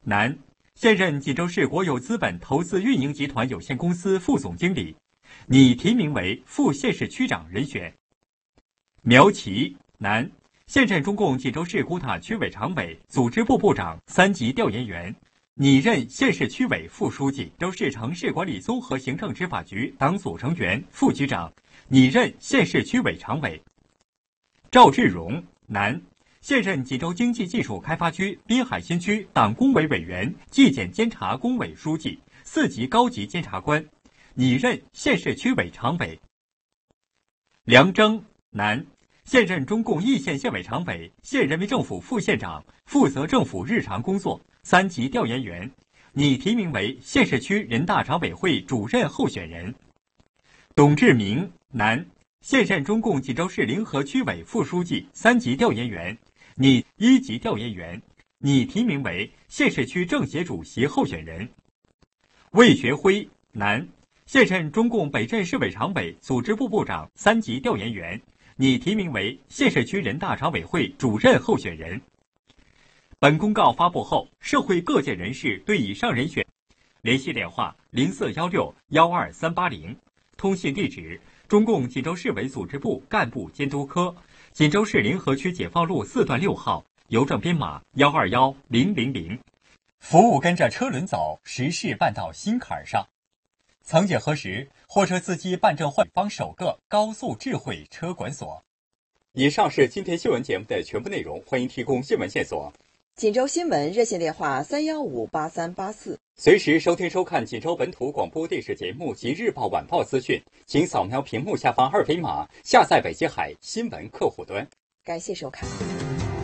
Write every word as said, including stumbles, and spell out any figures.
男，现任济州市国有资本投资运营集团有限公司副总经理，拟提名为副县市区长人选。苗奇，男，现任中共济州市古塔区委常委、组织部部长、三级调研员，拟任县市区委副书记、济州市城市管理综合行政执法局党组成员、副局长，拟任县市区委常委。赵志荣，男，现任济州经济技术开发区滨海新区党工委委员、纪检监察工委书记、四级高级监察官，拟任县市区委常委。梁征，男，现任中共义县县委常委、县人民政府副县长，负责政府日常工作，三级调研员，拟提名为县市区人大常委会主任候选人。董志明，男，现任中共济州市临河区委副书记、三级调研员，拟一级调研员，拟提名为县市区政协主席候选人。魏学辉，男，现任中共北镇市委常委、组织部部长、三级调研员，拟提名为县市区人大常委会主任候选人。本公告发布后，社会各界人士对以上人选联系电话零四幺六幺二三八零，通信地址中共济州市委组织部干部监督科，济州市临河区解放路四段六号，邮政编码幺二幺零零零。服务跟着车轮走，实事办到心坎上。曾几何时，货车司机办证换方首个高速智慧车管所。以上是今天新闻节目的全部内容，欢迎提供新闻线索。 锦州新闻热线电话三幺五八三八四， 随时收听收看锦州本土广播电视节目及日报晚报资讯，请扫描屏幕下方二维码下载北极海新闻客户端。 感谢收看。